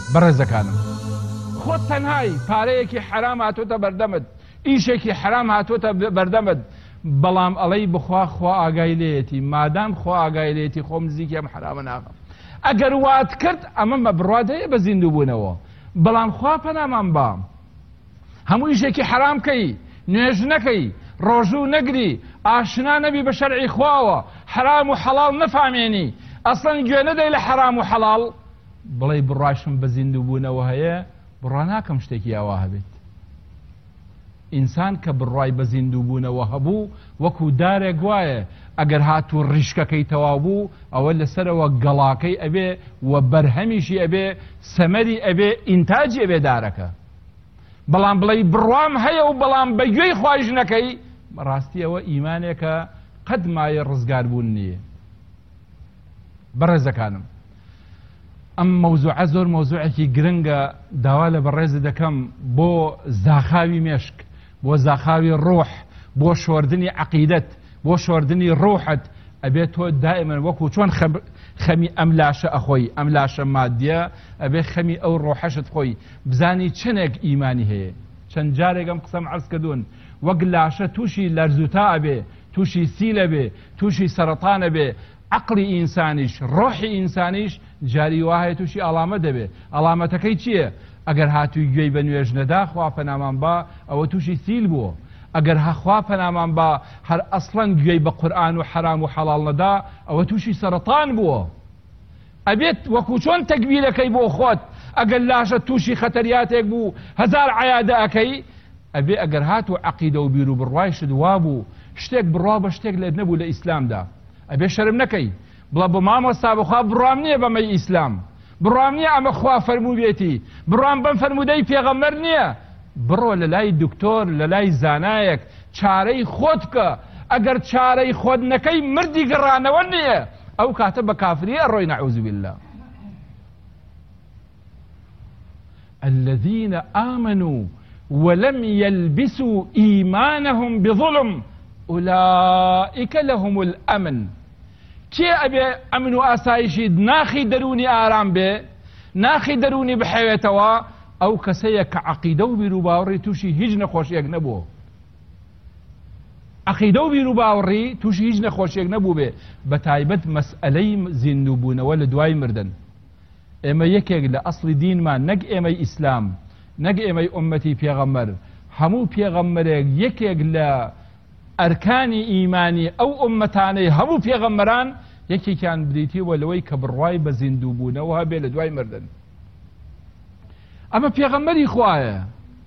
بەڕێزەکانم خۆت تەنهای پارەیەکی حرام هاتوۆتە بەردەمت ئیشێکی حرام هاتوۆتە بەردەمت بەڵام ئەڵەی بخوا خوا ئاگای لێتی مادام خوا ئاگای لێتی خۆم نزیکی ئەم حرامە ناکەم ئەگەر وات کرد ئەمە مەبڕات هەیە بە زیندوو بوونەوە بەڵام خوا پەنامان بە هەموو ئیشێکی حرام کەی نوێژ نەکەی ڕۆژوو نەگری ئاشنا نەبی بە شەرعی خواوە حرام و حەڵاڵ نەفامێنی ئەسڵەن گوێ نەدەی لە حرام و حەڵاڵ بڵێ بڕاشم بە زیندوو بوونەوە هەیە بڕوا ناکەم شتێکی ئاوا هەبێت ئینسان کە بڕای بە زیندوو بوونەوە هەبوو وەکو دارێک وایە ئەگەر هاتوو ڕیشکەکەی تەواو بوو ئەوە لەسەرەوە گەڵاکەی ئەبێ و بەرهەمیشی ئەبێ سەمەری ئەبێ ئینتاجی ئەبێ دارەکە بەڵام بڵێ بڕوام هەیە و بەڵام بە گوێی خوای ژنەکەی بەڕاستی ئەوە ئیمانێکە قەت مایە ڕزگار بوون نییە بەڕێزەکانم ئەم مەوزوعە زۆر مەوزوعێکی گرنگە داوا لە بەڕێزە دەکەم بۆ زاخاوی مێشک بۆ زاخاوی ڕۆح بۆ شۆردنی عەقیدەت بۆ شۆردنی ڕۆحت ئەبێ تۆ دائما وەکو چۆن خەمی ئەم لاشە ئەخۆی ئەم لاشە مادیە ئەبێ خەمی ئەو ڕۆحەشت خۆی بزانی چنێک ئیمانی هەیە چەند جارێک ئەم قسەم عەرز کردوون وەک لاشە تووشی لەرزوتا ئەبێ تووشی سیلە بێ تووشی سەرەتانە بێ عقلی ئینسانیش ڕۆحی ئینسانیش جاری وایە تووشی ئەڵامە دەبێ ئەڵامەتەکەی چییە ئەگەر هاتووی گوێی بە نوێژ نەدا خوا پەنامان با ئەوە تووشی سیل بووە ئەگەر هەخوا پەنامان با هەر ئەسڵەن گوێی بە قورئان و حرام و حەڵاڵ نەدا ئەوە تووشی سەرەتان بووە ئەبێت وەکو چۆن تەکبیرەکەی بۆ خۆت ئەگەر لاشە تووشی خەتەریاتێک بوو هەزار عەیادە ئەکەی ئەبێ ئەگەر هاتوو عەقیدە و بیر و بڕوایشت وا بوو شتێک بڕوا بە شتێک لێت نەبوو لە ئیسلامدا ئەبێ شەرم نەکەی بڵە بە مامۆستا بخوا بڕام نییە بەمەی ئیسلام بڕام نییە ئەمە خوا فەرموو بێتی بڕام بەم فەرمودەی پێغەمبەر نییە بڕۆ لە لای دکتۆر لە لای زانایەک چارەی خۆت بکە ئەگەر چارەی خۆت نەکەی مردی گەڕانەوە نییە ئەو کاتە بە کافری ئەڕۆی نەعوذ بالله الذين آمنوا ولم يلبسوا إيمانهم بظلم أولئك لهم الأمن كي أبي أمن وآسايشي ناخي دروني آرام بي ناخي دروني بحيوتوا أو كسيك عقيدة وبيرو باوري توشي هجن خوش يقنبو عقيدة وبيرو باوري توشي هجن خوش يقنبو بي بتايبت مسألة زندوبون ولا دواي مردن اما يكيق لأصل دين ما نق اما إسلام نق اما أمتي پیغمبر همو پیغمبر يكيق لأركاني إيماني أو أمتاني همو پیغمبران يكي كان بديتي ولوي كبرواي بزندوبون وهابي لدواي مردن اما پیغمبری خواه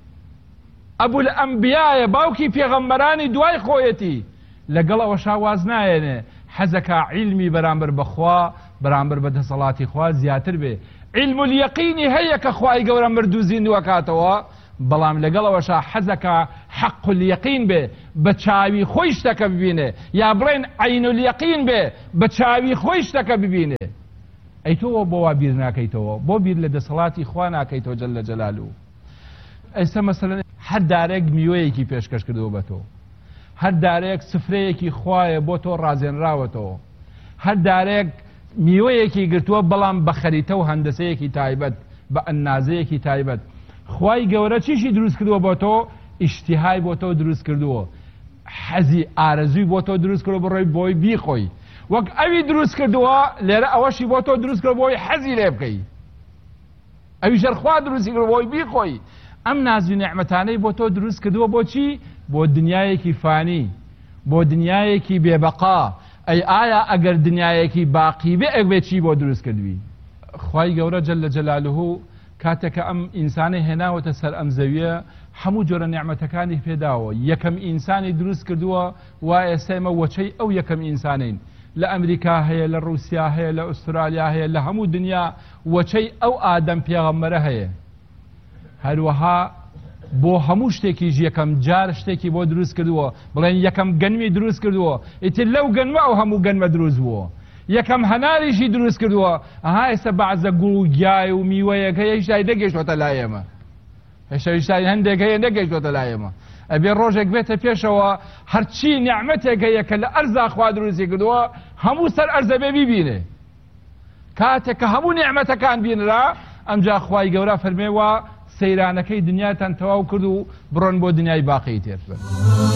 ابو الانبیاء باوکی پیغمبرانی دوای خویتی لگل او شاوازناینه حزکا علمی برامبر بخوا برامبر بدسلاتی خوا زیاتر به علم اليقینی هەیە کە خوای گەورە مردوزین وکاتەوە بەڵام لەگەڵ ئەوەشا حەزەکە حەق اليقین بێ بە چاوی خۆی شتەکە ببینێ یا بڵێن عین اليقین بێ بە چاوی خۆی شتەکە ببینێ ئەی تۆ بۆ وا بیر ناکەیتەوە بۆ بیر لە دەسەڵاتی خوا ناکەیتەوە جەلە جەلالوو ئێستا مەسەلەن هەر دارێک میوەیەکی پێشکەش کردەوە بە تۆ هەر دارێک سفرەیەکی خوایە بۆ تۆ ڕازێنراوەتەوە هەر دارێک میوەیەکی گرتووە بەڵام بە خەریتە و هەندەسەیەکی تایبەت بە ئەنازەیەکی تایبەت خوای گەورە چیشی دروست کردووە بۆ تۆ ئیشتیهای بۆ تۆ دروست کردووە حەزی ئارەزووی بۆ تۆ دروست کردووە بڕۆی بۆی بیخۆی وەک ئەوی دروست کردووە لێرە ئەوەشی بۆ تۆ دروست کردووە بۆی حەزی لێ بکەی ئەوی ژەرخوا دروستی کردووە بۆی بیخۆی ئەم نازوی نعمەتانەی بۆ تۆ دروست کردووە بۆچی بۆ دنیایەکی فانی بۆ دنیایەکی بێبەقا ئەی ئایا ئەگەر دنیایەکی باقی بێ ئەوێ چی بۆ دروست کردووی خوای گەورە جەلە جەلالوهو کاتێکە ئەم ئینسانی هێناوەتە سەر ئەم زەویە هەموو جۆرە نعمەتەکانی پێداوە یەکەم ئینسانی دروست کردووە وایە ئێستا وەچەی ئەو یەکەم ئینسانین لە ئەمریکا هەیە لە رووسیا هەیە لە ئوسترالیا هەیە لە هەموو دنیا وەچەی ئەو ئادەم پێغەمبەرە هەیە هەروەها بۆ هەموو شتێکیش یەکەم جار شتێکی بۆ دروست کردووە بڵێن یەکەم گەنمی دروست کردووە ئیتر لەو گەنمە ئەو هەموو گەنمە دروست بووە یەکەم هەناریشی دروست کردووە ئەها ئێستا بەعزە گوڵ و گیای و میوەیەک هەیە هیچای نەگەیشتوۆتە لای ئێمە هێشتا هەندێک هەیە نەگەیشتوۆتە لای ئێمە ئەبێ ڕۆژێک بێتە پێشەوە هەرچی نیعمەتێک هەیە کە لە ئەرزا خوا دروستی کردووە هەموو سەر ئەرزە بێ بیبینێ کاتێک کە هەموو نیعمەتەکان بینرا ئەمجا خوای گەورە فەرمێوە سەیرانەکەی دنیاتان تەواو کرد و بڕۆن بۆ دنیای باقی تێر